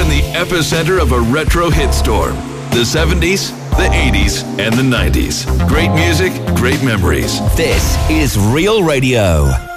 in the epicenter of a retro hit storm. The 70s, the 80s, and the 90s. Great music, great memories. This is Real Radio.